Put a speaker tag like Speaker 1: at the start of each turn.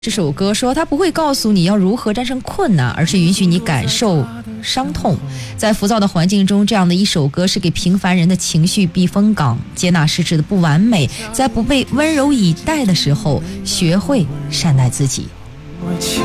Speaker 1: 这首歌说它不会告诉你要如何战胜困难，而是允许你感受伤痛。在浮躁的环境中，这样的一首歌是给平凡人的情绪避风港，接纳事实的不完美，在不被温柔以待的时候，学会善待自己。